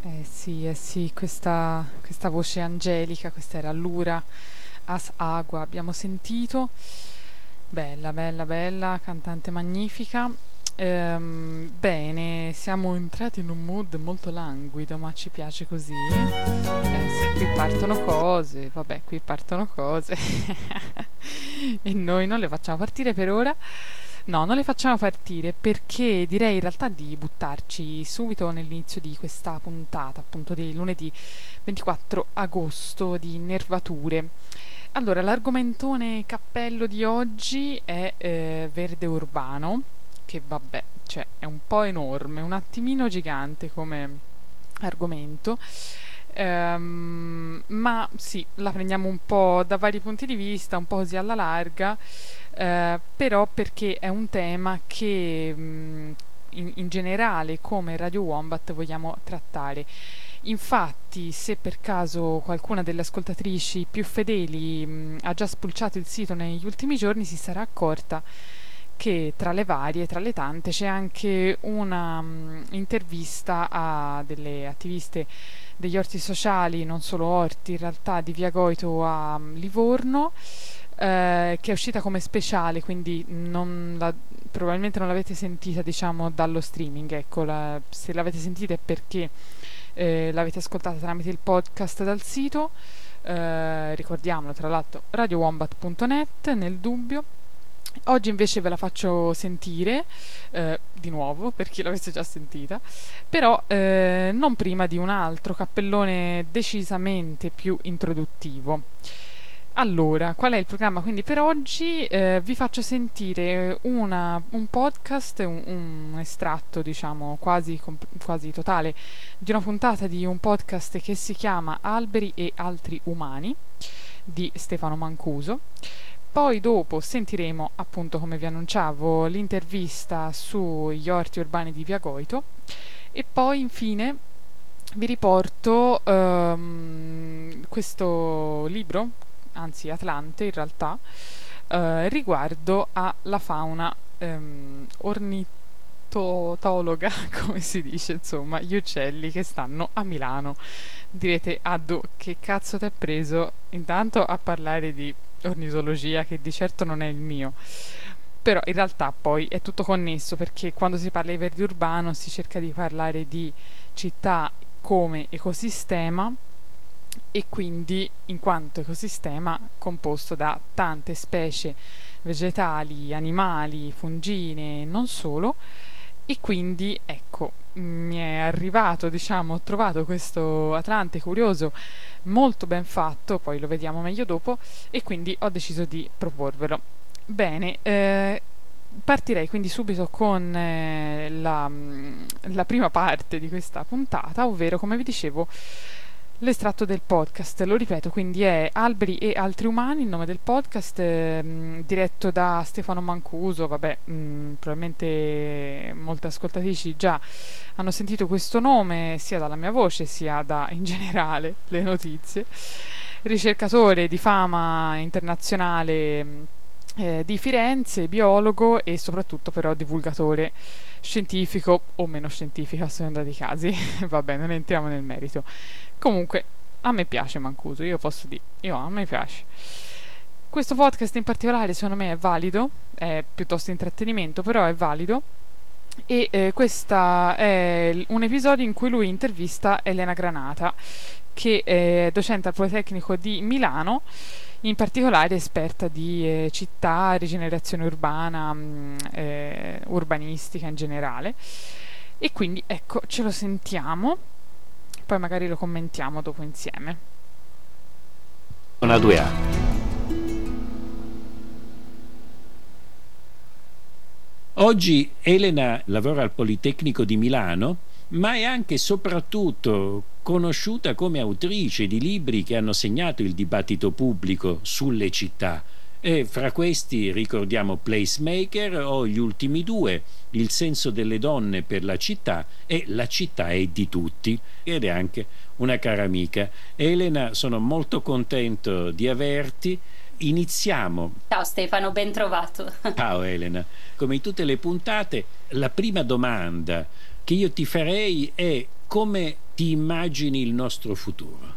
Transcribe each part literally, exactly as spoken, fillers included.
Eh sì, eh sì, questa, questa voce angelica, questa era Lura As Agua, abbiamo sentito. Bella, bella, bella, cantante magnifica. Ehm, bene, siamo entrati in un mood molto languido, ma ci piace così. Eh sì, qui partono cose, vabbè, qui partono cose. E noi non le facciamo partire per ora. No, non le facciamo partire perché direi in realtà di buttarci subito nell'inizio di questa puntata, appunto di lunedì ventiquattro agosto di Nervature. Allora, l'argomentone cappello di oggi è eh, verde urbano, che vabbè, cioè è un po' enorme, un attimino gigante come argomento. Ehm, ma sì, la prendiamo un po' da vari punti di vista, un po' così alla larga, eh, però perché è un tema che mh, in, in generale come Radio Wombat vogliamo trattare. Infatti, se per caso qualcuna delle ascoltatrici più fedeli mh, ha già spulciato il sito negli ultimi giorni, si sarà accorta che tra le varie, tra le tante, c'è anche una mh, intervista a delle attiviste degli orti sociali, non solo orti, in realtà di Via Goito a mh, Livorno, eh, che è uscita come speciale, quindi non la- probabilmente non l'avete sentita, diciamo, dallo streaming. Ecco, la- se l'avete sentita è perché eh, l'avete ascoltata tramite il podcast dal sito. Eh, ricordiamolo, tra l'altro, radio wombat punto net nel dubbio. Oggi invece ve la faccio sentire, eh, di nuovo, per chi l'avesse già sentita, però eh, non prima di un altro cappellone decisamente più introduttivo. Allora, qual è il programma quindi per oggi? Eh, vi faccio sentire una- un podcast, un, un estratto, diciamo, quasi, comp- quasi totale di una puntata di un podcast che si chiama Alberi e altri umani di Stefano Mancuso. Poi dopo sentiremo, appunto come vi annunciavo, l'intervista sugli orti urbani di Via Goito e poi infine vi riporto ehm, questo libro, anzi Atlante in realtà, eh, riguardo alla fauna ehm, ornitologa, come si dice, insomma, gli uccelli che stanno a Milano. Direte, Addo, che cazzo t'è preso intanto a parlare di ornitologia, che di certo non è il mio. Però in realtà poi è tutto connesso perché quando si parla di verde urbano si cerca di parlare di città come ecosistema e quindi in quanto ecosistema composto da tante specie vegetali, animali, fungine e non solo. E quindi ecco, mi è arrivato, diciamo, ho trovato questo Atlante curioso molto ben fatto, poi lo vediamo meglio dopo, e quindi ho deciso di proporvelo. Bene, eh, partirei quindi subito con eh, la, mm, la prima parte di questa puntata, ovvero, come vi dicevo, l'estratto del podcast. Lo ripeto, quindi è Alberi e altri umani, il nome del podcast, ehm, diretto da Stefano Mancuso. Vabbè, mh, probabilmente molte ascoltatrici già hanno sentito questo nome sia dalla mia voce sia da, in generale, le notizie. Ricercatore di fama internazionale mh, eh, di Firenze, biologo e soprattutto però divulgatore scientifico o meno scientifico a seconda dei casi. Vabbè, non entriamo nel merito. Comunque, a me piace Mancuso, io posso dire, io a me piace. Questo podcast in particolare secondo me è valido, è piuttosto intrattenimento, però è valido. E eh, questo è l- un episodio in cui lui intervista Elena Granata, che è docente al Politecnico di Milano, in particolare esperta di eh, città, rigenerazione urbana, mh, eh, urbanistica in generale. E quindi ecco, ce lo sentiamo, poi magari lo commentiamo dopo insieme. Una due A. Oggi Elena lavora al Politecnico di Milano, ma è anche e soprattutto conosciuta come autrice di libri che hanno segnato il dibattito pubblico sulle città. E fra questi ricordiamo Placemaker o gli ultimi due, Il senso delle donne per la città e La città è di tutti, ed è anche una cara amica. Elena, sono molto contento di averti. Iniziamo. Ciao Stefano, ben trovato. Ciao Elena, come in tutte le puntate, la prima domanda che io ti farei è: come ti immagini il nostro futuro?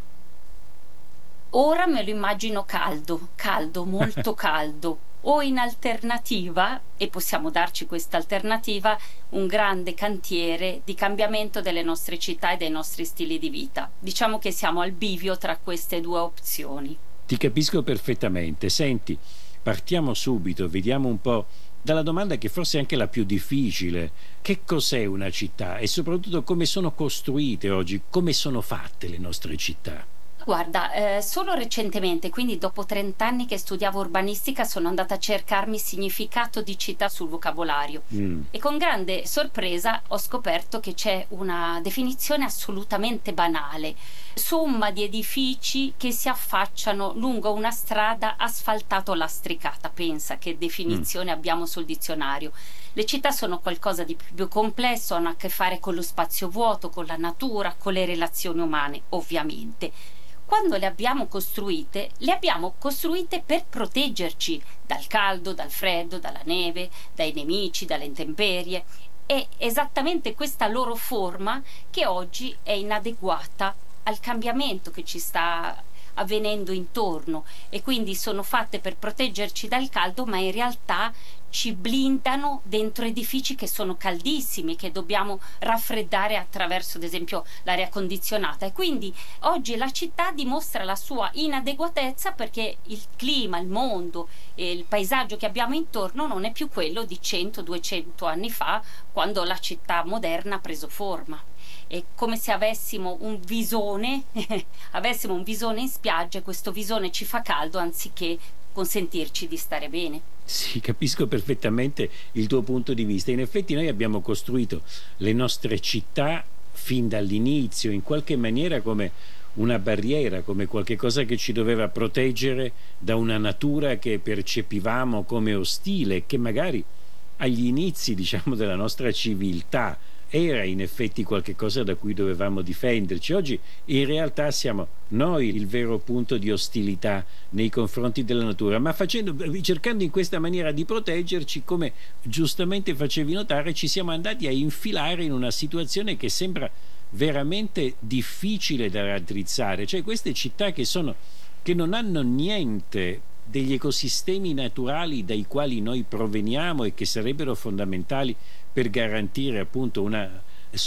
Ora me lo immagino caldo, caldo, molto caldo, o in alternativa, e possiamo darci questa alternativa, un grande cantiere di cambiamento delle nostre città e dei nostri stili di vita. Diciamo che siamo al bivio tra queste due opzioni. Ti capisco perfettamente. Senti, partiamo subito, vediamo un po' dalla domanda che forse è anche la più difficile. Che cos'è una città e soprattutto come sono costruite oggi, come sono fatte le nostre città? Guarda, eh, solo recentemente, quindi dopo trenta anni che studiavo urbanistica, sono andata a cercarmi il significato di città sul vocabolario Mm. e con grande sorpresa ho scoperto che c'è una definizione assolutamente banale: somma di edifici che si affacciano lungo una strada asfaltato-lastricata. Pensa che definizione abbiamo sul dizionario. Le città sono qualcosa di più complesso, hanno a che fare con lo spazio vuoto, con la natura, con le relazioni umane, ovviamente. Quando le abbiamo costruite, le abbiamo costruite per proteggerci dal caldo, dal freddo, dalla neve, dai nemici, dalle intemperie. È esattamente questa loro forma che oggi è inadeguata al cambiamento che ci sta avvenendo intorno, e quindi sono fatte per proteggerci dal caldo, ma in realtà ci blindano dentro edifici che sono caldissimi, che dobbiamo raffreddare attraverso, ad esempio, l'aria condizionata. E quindi oggi la città dimostra la sua inadeguatezza perché il clima, il mondo e il paesaggio che abbiamo intorno non è più quello di cento duecento anni fa, quando la città moderna ha preso forma. È come se avessimo un visone avessimo un visone in spiaggia, e questo visone ci fa caldo anziché consentirci di stare bene. Sì, capisco perfettamente il tuo punto di vista. In effetti noi abbiamo costruito le nostre città fin dall'inizio, in qualche maniera come una barriera, come qualche cosa che ci doveva proteggere da una natura che percepivamo come ostile, che magari agli inizi, diciamo, della nostra civiltà era in effetti qualche cosa da cui dovevamo difenderci. Oggi in realtà siamo noi il vero punto di ostilità nei confronti della natura, ma facendo, cercando in questa maniera di proteggerci, come giustamente facevi notare, ci siamo andati a infilare in una situazione che sembra veramente difficile da raddrizzare. Cioè queste città che sono che non hanno niente degli ecosistemi naturali dai quali noi proveniamo e che sarebbero fondamentali per garantire appunto una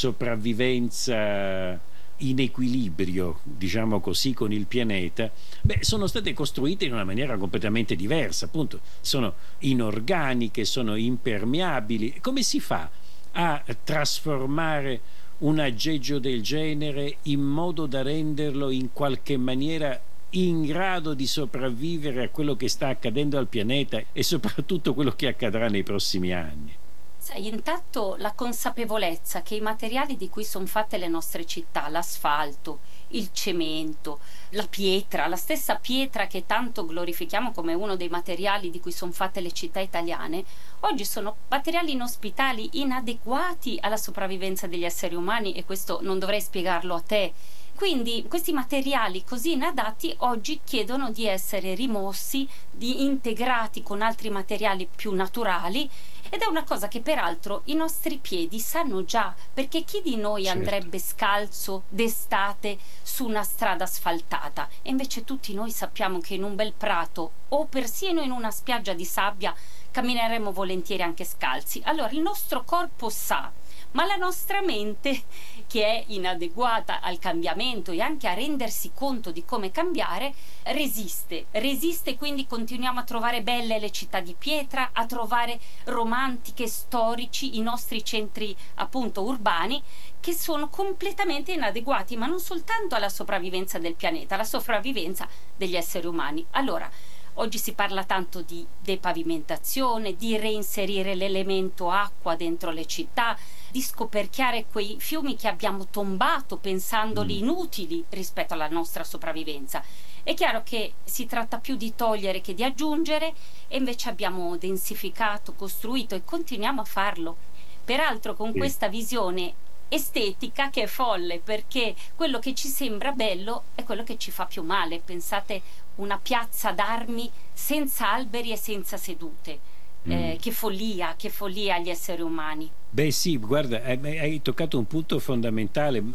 sopravvivenza in equilibrio, diciamo così, con il pianeta, beh, sono state costruite in una maniera completamente diversa, appunto, sono inorganiche, sono impermeabili. Come si fa a trasformare un aggeggio del genere in modo da renderlo in qualche maniera in grado di sopravvivere a quello che sta accadendo al pianeta e soprattutto quello che accadrà nei prossimi anni? Sai, intanto la consapevolezza che i materiali di cui sono fatte le nostre città, l'asfalto, il cemento, la pietra, la stessa pietra che tanto glorifichiamo come uno dei materiali di cui sono fatte le città italiane, oggi sono materiali inospitali, inadeguati alla sopravvivenza degli esseri umani, e questo non dovrei spiegarlo a te. Quindi questi materiali così inadatti oggi chiedono di essere rimossi, di integrati con altri materiali più naturali, ed è una cosa che peraltro i nostri piedi sanno già, perché chi di noi Certo. andrebbe scalzo d'estate su una strada asfaltata? E invece tutti noi sappiamo che in un bel prato o persino in una spiaggia di sabbia cammineremo volentieri anche scalzi. Allora il nostro corpo sa, ma la nostra mente, che è inadeguata al cambiamento e anche a rendersi conto di come cambiare, resiste, resiste, quindi continuiamo a trovare belle le città di pietra, a trovare romantiche, storici i nostri centri appunto urbani, che sono completamente inadeguati, ma non soltanto alla sopravvivenza del pianeta, alla sopravvivenza degli esseri umani. Allora, oggi si parla tanto di depavimentazione, di reinserire l'elemento acqua dentro le città, di scoperchiare quei fiumi che abbiamo tombato pensandoli Mm. inutili rispetto alla nostra sopravvivenza. È chiaro che si tratta più di togliere che di aggiungere, e invece abbiamo densificato, costruito e continuiamo a farlo. Peraltro con Sì. questa visione estetica che è folle, perché quello che ci sembra bello è quello che ci fa più male. Pensate, una piazza d'armi senza alberi e senza sedute. Eh, Mm. che follia, che follia agli esseri umani. Beh sì, guarda, hai, hai toccato un punto fondamentale.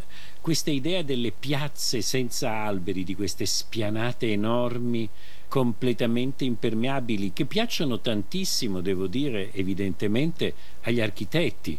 questa idea delle piazze senza alberi, di queste spianate enormi completamente impermeabili, che piacciono tantissimo, devo dire, evidentemente agli architetti.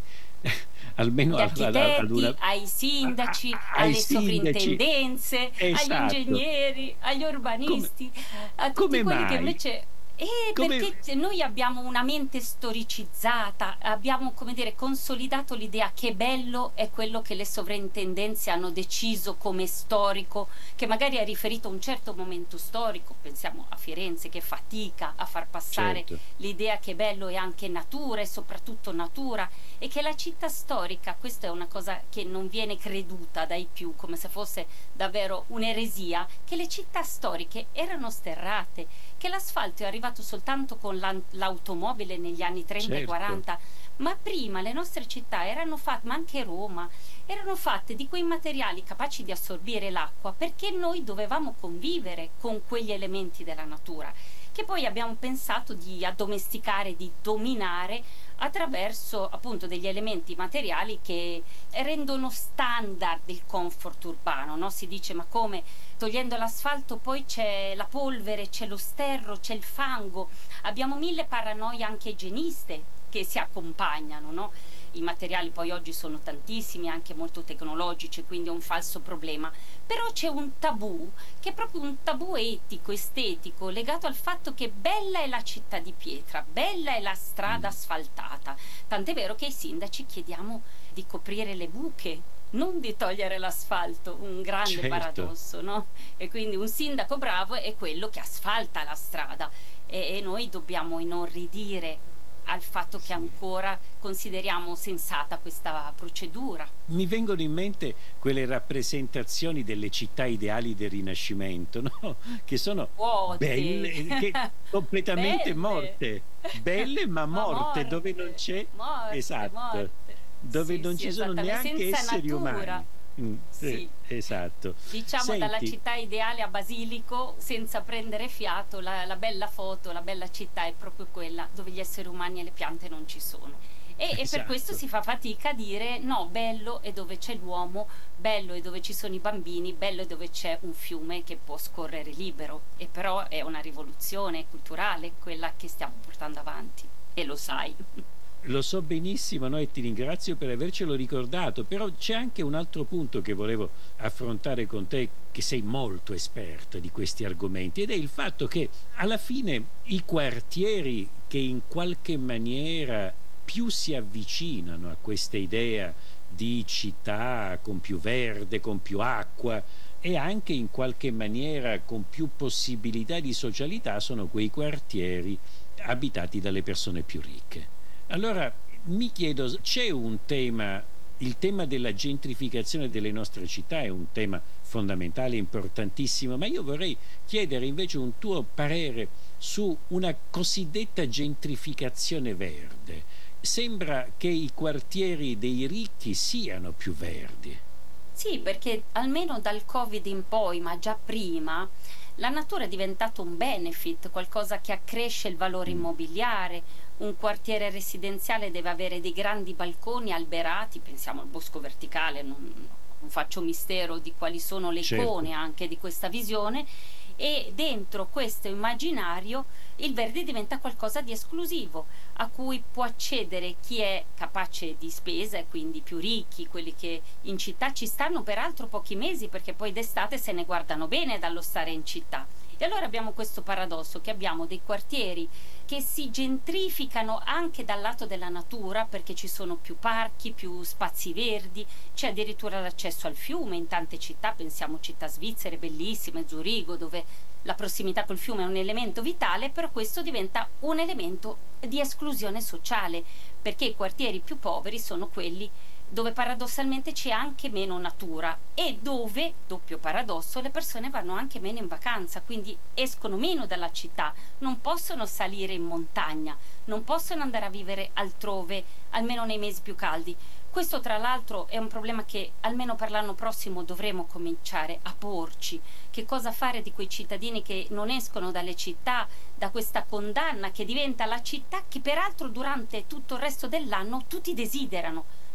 Almeno Agli ad, ad, ad architetti, una, ai sindaci, a- a- ai alle sindaci. sovrintendenze, agli Esatto. ingegneri, agli Come, urbanisti, a tutti come quelli che mai? invece... Eh, Come... perché noi abbiamo una mente storicizzata, abbiamo, come dire, consolidato l'idea che bello è quello che le sovrintendenze hanno deciso come storico, che magari è riferito a un certo momento storico. Pensiamo a Firenze, che fatica a far passare Certo. l'idea che bello è anche natura e soprattutto natura, e che la città storica, questa è una cosa che non viene creduta dai più, come se fosse davvero un'eresia, che le città storiche erano sterrate, che l'asfalto è arrivato soltanto con l'automobile negli anni trenta e Certo. quaranta, ma prima le nostre città erano fatte, ma anche Roma, erano fatte di quei materiali capaci di assorbire l'acqua, perché noi dovevamo convivere con quegli elementi della natura, che poi abbiamo pensato di addomesticare, di dominare attraverso appunto degli elementi materiali che rendono standard il comfort urbano, no? Si dice, ma come, togliendo l'asfalto poi c'è la polvere, c'è lo sterro, c'è il fango, abbiamo mille paranoie anche igieniste che si accompagnano, no? I materiali poi oggi sono tantissimi, anche molto tecnologici, quindi è un falso problema. Però c'è un tabù, che è proprio un tabù etico, estetico, legato al fatto che bella è la città di pietra, bella è la strada asfaltata. Tant'è vero che ai sindaci chiediamo di coprire le buche, non di togliere l'asfalto, un grande Certo. paradosso, no? E quindi un sindaco bravo è quello che asfalta la strada, e, e noi dobbiamo inorridire al fatto che ancora consideriamo sensata questa procedura. Mi vengono in mente quelle rappresentazioni delle città ideali del Rinascimento, no? Che sono Vuote. belle, che completamente Belle. morte, belle ma Ma morte, morte, dove non c'è, morte, esatto, morte. dove Sì, non sì, ci sono esattamente, neanche senza esseri natura. umani. Mm, sì, Sì. esatto. Diciamo dalla Senti, città ideale a Basilico, senza prendere fiato, la, la bella foto, la bella città è proprio quella dove gli esseri umani e le piante non ci sono. E, e per questo esatto. si fa fatica a dire no, bello è dove c'è l'uomo, bello è dove ci sono i bambini, bello è dove c'è un fiume che può scorrere libero. E però è una rivoluzione culturale quella che stiamo portando avanti, e lo sai. Lo so benissimo, no? E ti ringrazio per avercelo ricordato, però c'è anche un altro punto che volevo affrontare con te, che sei molto esperta di questi argomenti, ed è il fatto che alla fine i quartieri che in qualche maniera più si avvicinano a questa idea di città con più verde, con più acqua e anche in qualche maniera con più possibilità di socialità sono quei quartieri abitati dalle persone più ricche. Allora mi chiedo, c'è un tema, il tema della gentrificazione delle nostre città è un tema fondamentale, importantissimo, ma io vorrei chiedere invece un tuo parere su una cosiddetta gentrificazione verde. Sembra che i quartieri dei ricchi siano più verdi. Sì, perché almeno dal Covid in poi, ma già prima, la natura è diventato un benefit, qualcosa che accresce il valore immobiliare. Un quartiere residenziale deve avere dei grandi balconi alberati, pensiamo al Bosco Verticale, non, non faccio mistero di quali sono le Certo. icone anche di questa visione, e dentro questo immaginario il verde diventa qualcosa di esclusivo, a cui può accedere chi è capace di spesa, e quindi più ricchi, quelli che in città ci stanno peraltro pochi mesi, perché poi d'estate se ne guardano bene dallo stare in città. E allora abbiamo questo paradosso, che abbiamo dei quartieri che si gentrificano anche dal lato della natura, perché ci sono più parchi, più spazi verdi, c'è addirittura l'accesso al fiume in tante città, pensiamo città svizzere bellissime, Zurigo, dove la prossimità col fiume è un elemento vitale, però questo diventa un elemento di esclusione sociale, perché i quartieri più poveri sono quelli dove paradossalmente c'è anche meno natura, e dove, doppio paradosso, le persone vanno anche meno in vacanza, quindi escono meno dalla città, non possono salire in montagna, non possono andare a vivere altrove, almeno nei mesi più caldi. Questo tra l'altro è un problema che almeno per l'anno prossimo dovremo cominciare a porci. Che cosa fare di quei cittadini che non escono dalle città, da questa condanna che diventa la città che peraltro durante tutto il resto dell'anno tutti desiderano.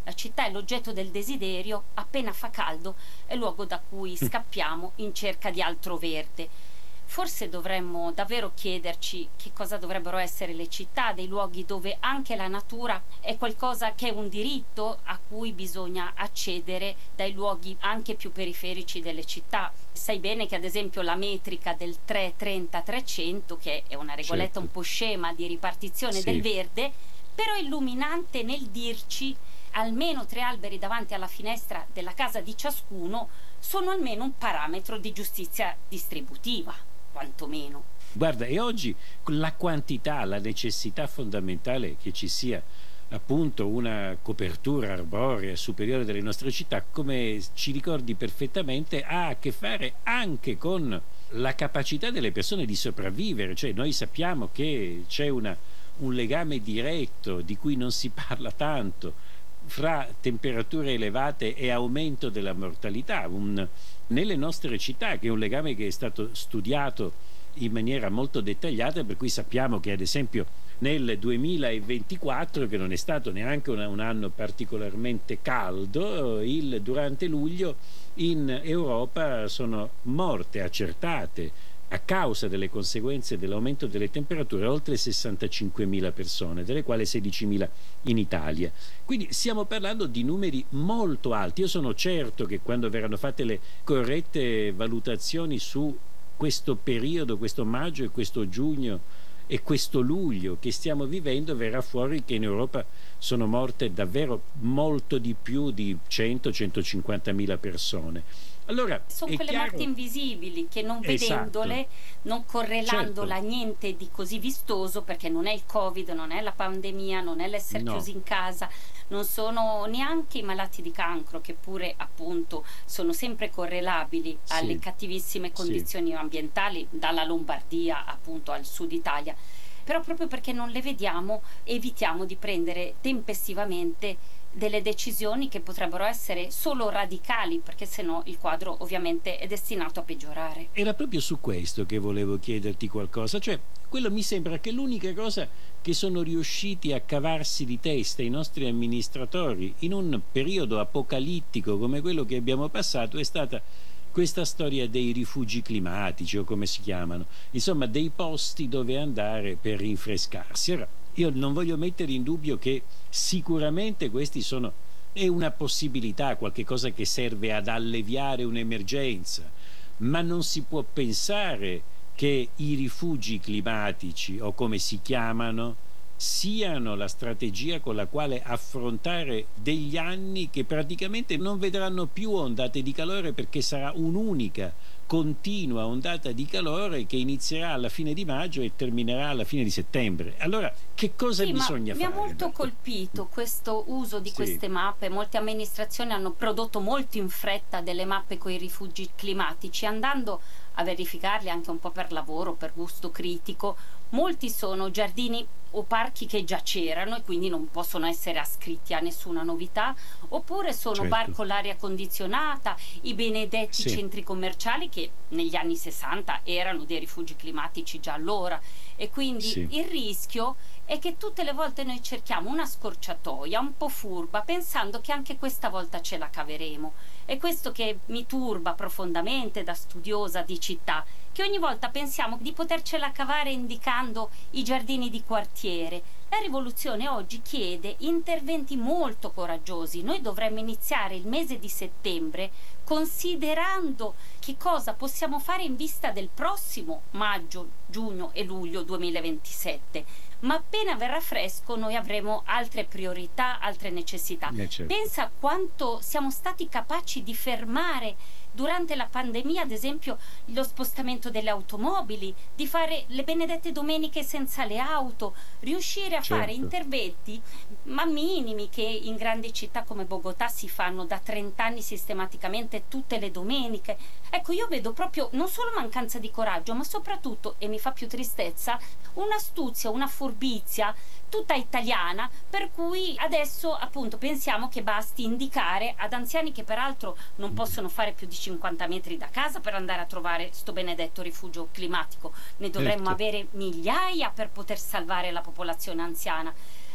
La città è l'oggetto del desiderio, appena fa caldo è il luogo da cui scappiamo in cerca di altro verde. Forse dovremmo davvero chiederci che cosa dovrebbero essere le città, dei luoghi dove anche la natura è qualcosa che è un diritto a cui bisogna accedere dai luoghi anche più periferici delle città. Sai bene che ad esempio la metrica del tre trenta trecento, che è una regoletta Certo. un po' scema di ripartizione Sì. del verde, però è illuminante nel dirci almeno tre alberi davanti alla finestra della casa di ciascuno sono almeno un parametro di giustizia distributiva, quantomeno. Guarda, e oggi la quantità, la necessità fondamentale che ci sia appunto una copertura arborea superiore delle nostre città, come ci ricordi perfettamente, ha a che fare anche con la capacità delle persone di sopravvivere. Cioè noi sappiamo che c'è una, un legame diretto di cui non si parla tanto fra temperature elevate e aumento della mortalità un, nelle nostre città, che è un legame che è stato studiato in maniera molto dettagliata, per cui sappiamo che ad esempio nel duemilaventiquattro, che non è stato neanche una, un anno particolarmente caldo, il, durante luglio in Europa sono morte accertate a causa delle conseguenze dell'aumento delle temperature oltre sessantacinquemila persone, delle quali sedicimila in Italia. Quindi stiamo parlando di numeri molto alti. Io sono certo che quando verranno fatte le corrette valutazioni su questo periodo, questo maggio e questo giugno e questo luglio che stiamo vivendo, verrà fuori che in Europa sono morte davvero molto di più di cento centocinquantamila persone. Allora, sono è quelle chiaro... morti invisibili che non vedendole, esatto, non correlandola a certo, niente di così vistoso, perché non è il Covid, non è la pandemia, non è l'essere no, chiusi in casa, non sono neanche i malati di cancro, che pure appunto sono sempre correlabili alle sì, cattivissime sì, condizioni ambientali, dalla Lombardia appunto al sud Italia. Però proprio perché non le vediamo evitiamo di prendere tempestivamente delle decisioni che potrebbero essere solo radicali, perché sennò il quadro ovviamente è destinato a peggiorare. era proprio su questo che volevo chiederti qualcosa. Cioè, quello mi sembra che l'unica cosa che sono riusciti a cavarsi di testa i nostri amministratori in un periodo apocalittico come quello che abbiamo passato è stata questa storia dei rifugi climatici, o come si chiamano, insomma dei posti dove andare per rinfrescarsi. Ora, io non voglio mettere in dubbio che sicuramente questi sono è una possibilità, qualche cosa che serve ad alleviare un'emergenza, ma non si può pensare che i rifugi climatici, o come si chiamano, siano la strategia con la quale affrontare degli anni che praticamente non vedranno più ondate di calore, perché sarà un'unica continua ondata di calore che inizierà alla fine di maggio e terminerà alla fine di settembre. Allora, che cosa Sì, ma bisogna mi ha fare? molto colpito questo uso di Sì, queste mappe. Molte amministrazioni hanno prodotto molto in fretta delle mappe con i rifugi climatici, andando a verificarli anche un po' per lavoro, per gusto critico. Molti sono giardini o parchi che già c'erano e quindi non possono essere ascritti a nessuna novità, oppure sono bar certo, con l'aria condizionata, i benedetti sì, centri commerciali che negli anni sessanta erano dei rifugi climatici già allora, e quindi sì, il rischio è che tutte le volte noi cerchiamo una scorciatoia un po' furba, pensando che anche questa volta ce la caveremo. È questo che mi turba profondamente da studiosa di città, che ogni volta pensiamo di potercela cavare indicando i giardini di quartiere. La rivoluzione oggi chiede interventi molto coraggiosi. Noi dovremmo iniziare il mese di settembre considerando che cosa possiamo fare in vista del prossimo maggio, giugno e luglio duemilaventisette. Ma appena verrà fresco noi avremo altre priorità, altre necessità. eh, certo, Pensa quanto siamo stati capaci di fermare durante la pandemia, ad esempio, lo spostamento delle automobili, di fare le benedette domeniche senza le auto, riuscire a fare certo, interventi ma minimi che in grandi città come Bogotà si fanno da trenta anni sistematicamente tutte le domeniche. Ecco, io vedo proprio non solo mancanza di coraggio, ma soprattutto, e mi fa più tristezza, un'astuzia, una furbizia tutta italiana, per cui adesso appunto pensiamo che basti indicare ad anziani che peraltro non possono fare più di cinquanta metri da casa per andare a trovare sto benedetto rifugio climatico. Ne dovremmo certo, avere migliaia per poter salvare la popolazione anziana.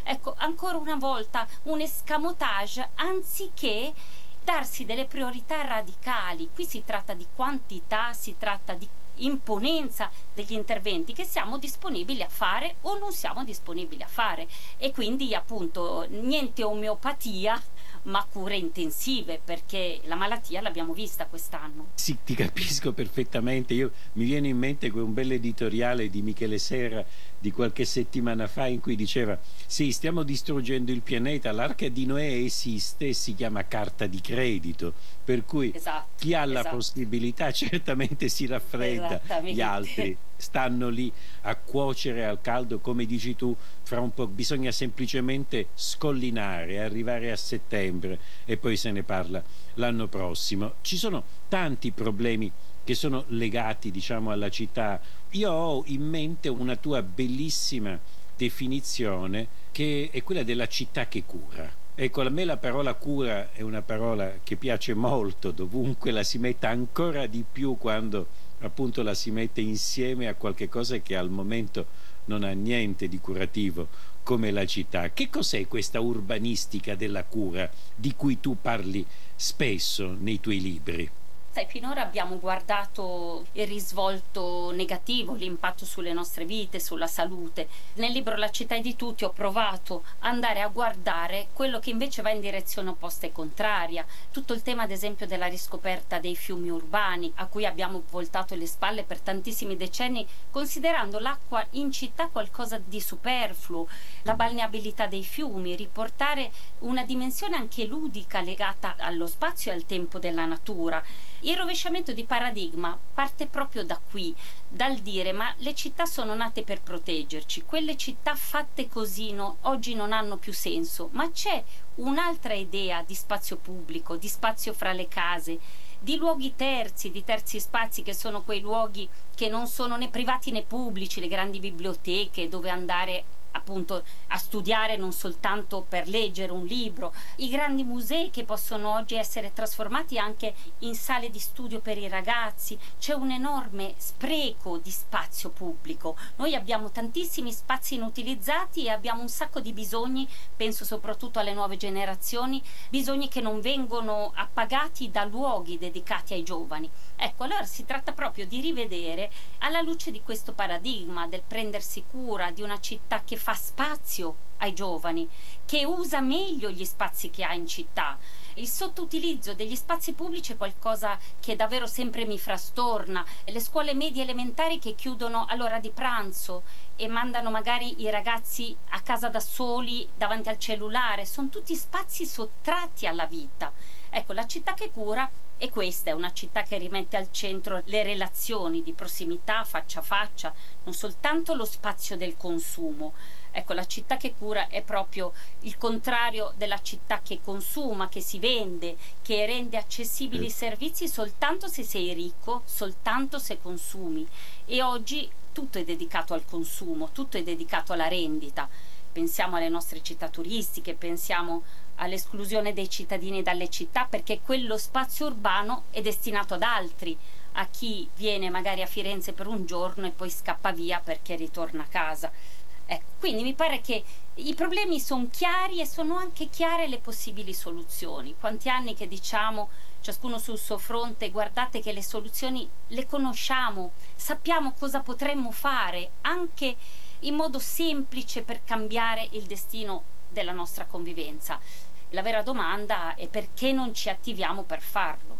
Ecco, ancora una volta un escamotage anziché darsi delle priorità radicali. Qui si tratta di quantità, si tratta di imponenza degli interventi che siamo disponibili a fare o non siamo disponibili a fare, e quindi appunto niente omeopatia ma cure intensive, perché la malattia l'abbiamo vista quest'anno. Sì, ti capisco perfettamente. Io mi viene in mente un bel editoriale di Michele Serra di qualche settimana fa in cui diceva: sì, stiamo distruggendo il pianeta, l'arca di Noè esiste e si chiama carta di credito, per cui Esatto, chi ha la esatto. possibilità certamente si raffredda, gli altri stanno lì a cuocere al caldo, come dici tu. Fra un po' bisogna semplicemente scollinare, arrivare a settembre e poi se ne parla l'anno prossimo. Ci sono tanti problemi che sono legati, diciamo, alla città. Io ho in mente una tua bellissima definizione, che è quella della città che cura. Ecco, a me la parola cura è una parola che piace molto, dovunque la si metta, ancora di più quando appunto la si mette insieme a qualche cosa che al momento non ha niente di curativo come la città. Che cos'è questa urbanistica della cura di cui tu parli spesso nei tuoi libri? Sai, finora abbiamo guardato il risvolto negativo, l'impatto sulle nostre vite, sulla salute. Nel libro La città è di tutti ho provato ad andare a guardare quello che invece va in direzione opposta e contraria. Tutto il tema, ad esempio, della riscoperta dei fiumi urbani, a cui abbiamo voltato le spalle per tantissimi decenni, considerando l'acqua in città qualcosa di superfluo, la balneabilità dei fiumi, riportare una dimensione anche ludica legata allo spazio e al tempo della natura. Il rovesciamento di paradigma parte proprio da qui, dal dire: ma le città sono nate per proteggerci, quelle città fatte così no, oggi non hanno più senso, ma c'è un'altra idea di spazio pubblico, di spazio fra le case, di luoghi terzi, di terzi spazi, che sono quei luoghi che non sono né privati né pubblici, le grandi biblioteche dove andare appunto a studiare non soltanto per leggere un libro, i grandi musei che possono oggi essere trasformati anche in sale di studio per i ragazzi. C'è un enorme spreco di spazio pubblico, noi abbiamo tantissimi spazi inutilizzati e abbiamo un sacco di bisogni, penso soprattutto alle nuove generazioni, bisogni che non vengono appagati da luoghi dedicati ai giovani. Ecco, allora si tratta proprio di rivedere, alla luce di questo paradigma del prendersi cura di una città che fa spazio ai giovani, che usa meglio gli spazi che ha in città. Il sottoutilizzo degli spazi pubblici è qualcosa che davvero sempre mi frastorna. Le scuole medie elementari che chiudono all'ora di pranzo e mandano magari i ragazzi a casa da soli davanti al cellulare, sono tutti spazi sottratti alla vita. Ecco, la città che cura è questa, è una città che rimette al centro le relazioni di prossimità, faccia a faccia, non soltanto lo spazio del consumo. Ecco, la città che cura è proprio il contrario della città che consuma, che si vende, che rende accessibili i servizi soltanto se sei ricco, soltanto se consumi. E oggi tutto è dedicato al consumo, tutto è dedicato alla rendita. Pensiamo alle nostre città turistiche, pensiamo all'esclusione dei cittadini dalle città, perché quello spazio urbano è destinato ad altri, a chi viene magari a Firenze per un giorno e poi scappa via perché ritorna a casa. Ecco, quindi mi pare che i problemi sono chiari e sono anche chiare le possibili soluzioni. Quanti anni che diciamo, ciascuno sul suo fronte, guardate che le soluzioni le conosciamo, sappiamo cosa potremmo fare, anche in modo semplice, per cambiare il destino della nostra convivenza. La vera domanda è: perché non ci attiviamo per farlo?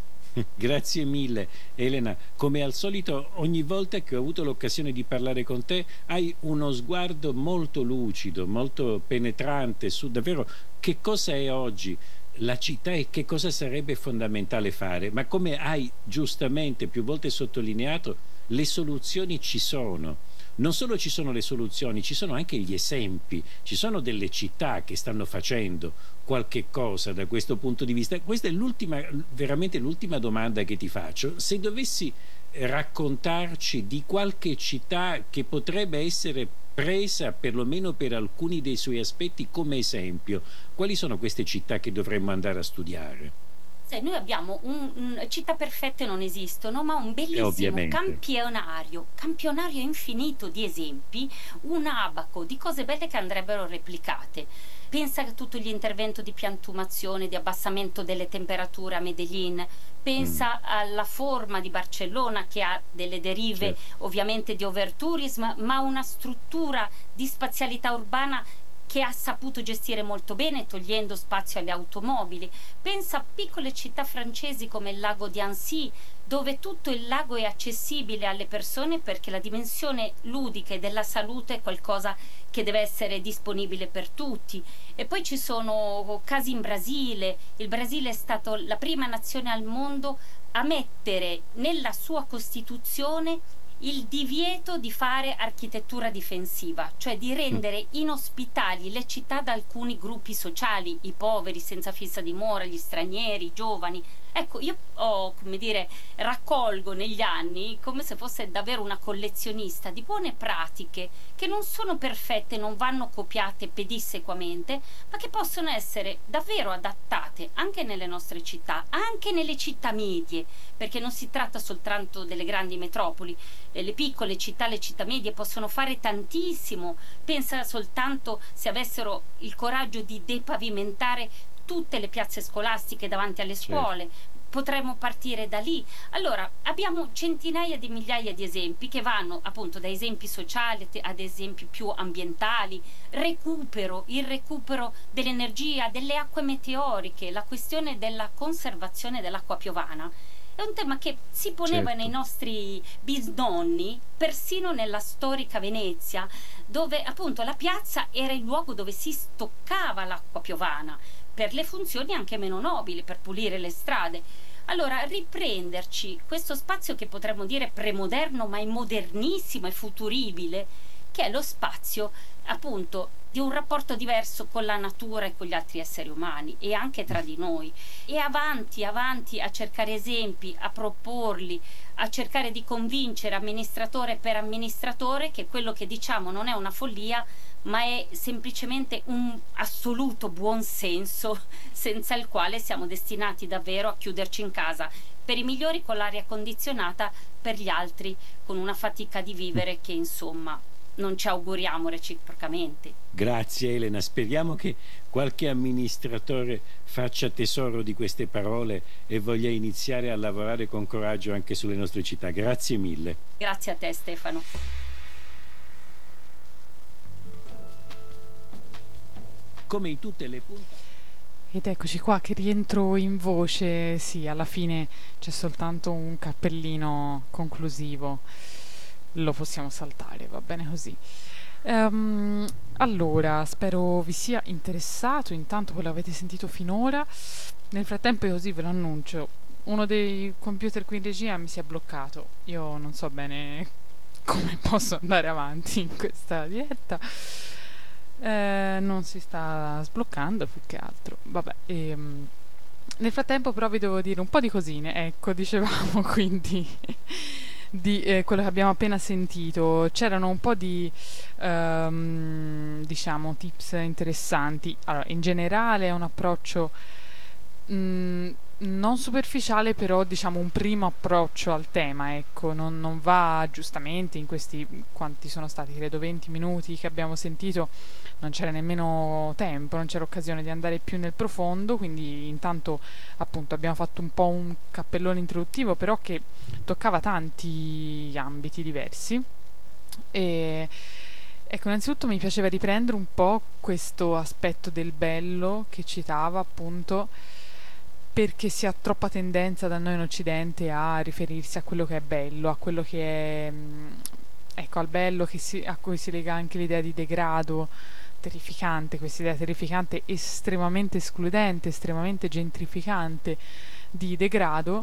Grazie mille Elena, come al solito ogni volta che ho avuto l'occasione di parlare con te hai uno sguardo molto lucido, molto penetrante su davvero che cosa è oggi la città e che cosa sarebbe fondamentale fare, ma come hai giustamente più volte sottolineato, le soluzioni ci sono. Non solo ci sono le soluzioni, ci sono anche gli esempi, ci sono delle città che stanno facendo qualche cosa da questo punto di vista. Questa è l'ultima, veramente l'ultima domanda che ti faccio. Se dovessi raccontarci di qualche città che potrebbe essere presa perlomeno per alcuni dei suoi aspetti come esempio, quali sono queste città che dovremmo andare a studiare? Sai, noi abbiamo un, un- città perfette non esistono, ma un E bellissimo ovviamente. campionario, campionario infinito di esempi, un abaco di cose belle che andrebbero replicate. Pensa a tutto l'intervento di piantumazione, di abbassamento delle temperature a Medellin, Mm, pensa alla forma di Barcellona che ha delle derive certo. ovviamente di overtourism, ma una struttura di spazialità urbana che ha saputo gestire molto bene, togliendo spazio alle automobili. Pensa a piccole città francesi come il lago di Annecy, dove tutto il lago è accessibile alle persone perché la dimensione ludica e della salute è qualcosa che deve essere disponibile per tutti. E poi ci sono casi in Brasile. Il Brasile è stato la prima nazione al mondo a mettere nella sua Costituzione il divieto di fare architettura difensiva, cioè di Mm. rendere inospitali le città da alcuni gruppi sociali, i poveri senza fissa dimora, gli stranieri, i giovani. Ecco, io ho, come dire, raccolgo negli anni, come se fosse davvero una collezionista, di buone pratiche che non sono perfette, non vanno copiate pedissequamente, ma che possono essere davvero adattate anche nelle nostre città, anche nelle città medie, perché non si tratta soltanto delle grandi metropoli. Eh, le piccole città, le città medie possono fare tantissimo. Pensa soltanto se avessero il coraggio di depavimentare tutte le piazze scolastiche davanti alle Certo. scuole. Potremmo partire da lì. Allora, abbiamo centinaia di migliaia di esempi che vanno appunto da esempi sociali ad esempi più ambientali, recupero, il recupero dell'energia, delle acque meteoriche, la questione della conservazione dell'acqua piovana. È un tema che si poneva nei Certo. nostri bisnonni, persino nella storica Venezia, dove appunto la piazza era il luogo dove si stoccava l'acqua piovana, per le funzioni anche meno nobili, per pulire le strade. Allora, riprenderci questo spazio che potremmo dire premoderno, ma è modernissimo e futuribile, che è lo spazio appunto di un rapporto diverso con la natura e con gli altri esseri umani e anche tra di noi. E avanti, avanti a cercare esempi, a proporli, a cercare di convincere amministratore per amministratore che quello che diciamo non è una follia, ma è semplicemente un assoluto buon senso senza il quale siamo destinati davvero a chiuderci in casa, per i migliori con l'aria condizionata, per gli altri con una fatica di vivere che insomma non ci auguriamo reciprocamente. Grazie Elena, speriamo che qualche amministratore faccia tesoro di queste parole e voglia iniziare a lavorare con coraggio anche sulle nostre città. Grazie mille. Grazie a te Stefano. Come in tutte le puntate. Ed eccoci qua che rientro in voce, sì, alla fine c'è soltanto un cappellino conclusivo, lo possiamo saltare, va bene così. Ehm, allora, spero vi sia interessato, intanto voi l'avete sentito finora, nel frattempo io così ve lo annuncio, uno dei computer qui in regia mi si è bloccato, io non so bene come posso andare avanti in questa diretta. Eh, non si sta sbloccando più che altro. Vabbè, ehm, nel frattempo però vi devo dire un po' di cosine. Ecco, dicevamo quindi di eh, quello che abbiamo appena sentito. C'erano un po' di ehm, diciamo tips interessanti. Allora, in generale è un approccio mh, non superficiale, però diciamo un primo approccio al tema, ecco, non, non va giustamente in questi quanti sono stati, credo venti minuti che abbiamo sentito, non c'era nemmeno tempo, non c'era occasione di andare più nel profondo, quindi intanto appunto abbiamo fatto un po' un cappellone introduttivo, però che toccava tanti ambiti diversi. E ecco, innanzitutto mi piaceva riprendere un po' questo aspetto del bello che citava appunto, perché si ha troppa tendenza da noi in Occidente a riferirsi a quello che è bello, a quello che è, mm, ecco, al bello che si- a cui si lega anche l'idea di degrado terrificante, questa idea terrificante, estremamente escludente, estremamente gentrificante di degrado,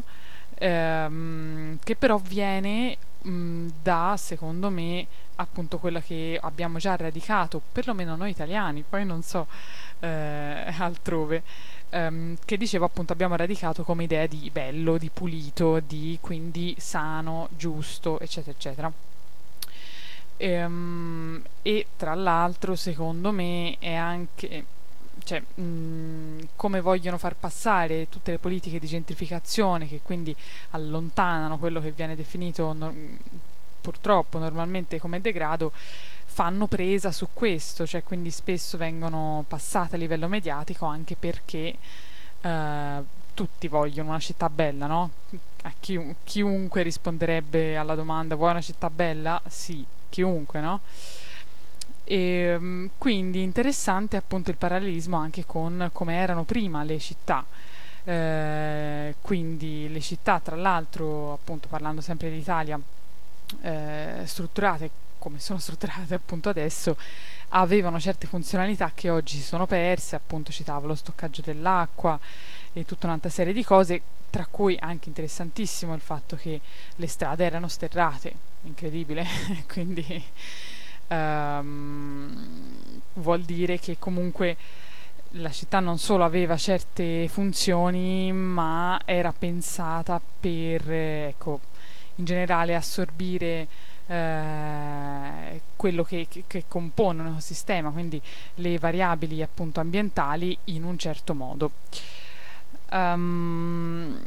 ehm, che però viene mh, da, secondo me, appunto quella che abbiamo già radicato, perlomeno noi italiani, poi non so eh, altrove, ehm, che dicevo appunto abbiamo radicato come idea di bello, di pulito, di quindi sano, giusto, eccetera, eccetera. Ehm, e tra l'altro, secondo me, è anche cioè, mh, come vogliono far passare tutte le politiche di gentrificazione che quindi allontanano quello che viene definito no- purtroppo normalmente come degrado, fanno presa su questo, cioè quindi spesso vengono passate a livello mediatico anche perché eh, tutti vogliono una città bella, no? A chiun- chiunque risponderebbe alla domanda: vuoi una città bella? Sì, chiunque, no? E mm, quindi interessante appunto il parallelismo anche con come erano prima le città. Eh, quindi le città, tra l'altro, appunto parlando sempre d'Italia, eh, strutturate come sono strutturate appunto adesso, avevano certe funzionalità che oggi si sono perse, appunto citavo lo stoccaggio dell'acqua e tutta un'altra serie di cose, tra cui anche interessantissimo il fatto che le strade erano sterrate, incredibile, quindi ehm, vuol dire che comunque la città non solo aveva certe funzioni, ma era pensata per, eh, ecco, in generale assorbire eh, quello che, che, che compone un ecosistema, quindi le variabili appunto ambientali in un certo modo. Um,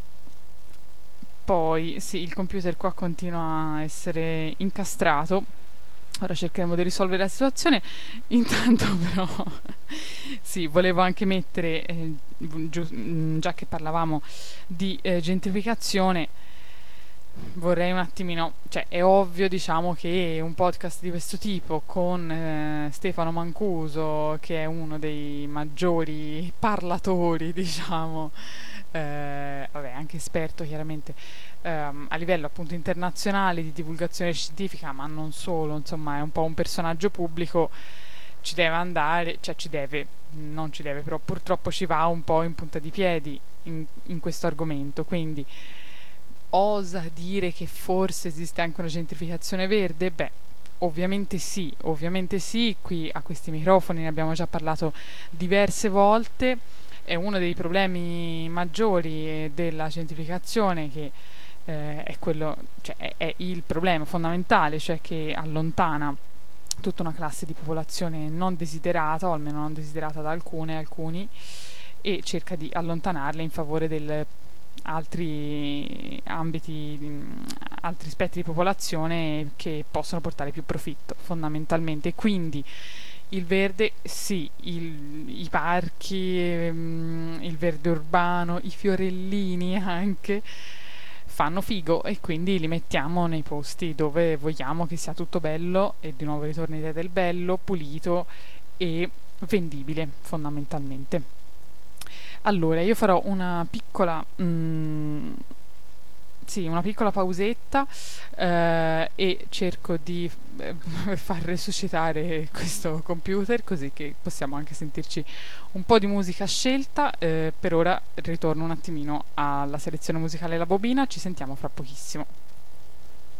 poi sì, il computer qua continua a essere incastrato. Ora cercheremo di risolvere la situazione. Intanto però sì, volevo anche mettere, eh, giu- già che parlavamo di eh, gentrificazione, vorrei un attimino, cioè è ovvio diciamo che un podcast di questo tipo con eh, Stefano Mancuso, che è uno dei maggiori parlatori, diciamo, eh, vabbè, anche esperto chiaramente, ehm, a livello appunto internazionale di divulgazione scientifica, ma non solo, insomma è un po' un personaggio pubblico, ci deve andare, cioè ci deve, non ci deve, però purtroppo ci va un po' in punta di piedi in, in questo argomento, quindi osa dire che forse esiste anche una gentrificazione verde? Beh, ovviamente sì, ovviamente sì, qui a questi microfoni ne abbiamo già parlato diverse volte, è uno dei problemi maggiori della gentrificazione che eh, è quello, cioè è, è il problema fondamentale, cioè che allontana tutta una classe di popolazione non desiderata, o almeno non desiderata da alcune, alcuni, e cerca di allontanarle in favore del altri ambiti, mh, altri aspetti di popolazione che possono portare più profitto fondamentalmente. Quindi il verde sì, il- i parchi, ehm, il verde urbano, i fiorellini anche fanno figo e quindi li mettiamo nei posti dove vogliamo che sia tutto bello, e di nuovo ritorna l'idea del bello, pulito e vendibile fondamentalmente. Allora, io farò una piccola, mm, sì, una piccola pausetta eh, e cerco di eh, far resuscitare questo computer così che possiamo anche sentirci un po' di musica scelta. Eh, per ora ritorno un attimino alla selezione musicale e la bobina, ci sentiamo fra pochissimo.